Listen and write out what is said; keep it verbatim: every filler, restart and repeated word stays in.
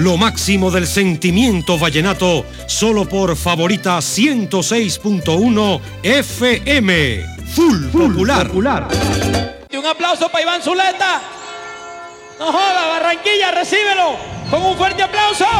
Lo máximo del sentimiento vallenato, solo por Favorita ciento seis punto uno F M. Full, Full popular. popular. Y un aplauso para Iván Zuleta. No joda, Barranquilla, recíbelo con un fuerte aplauso.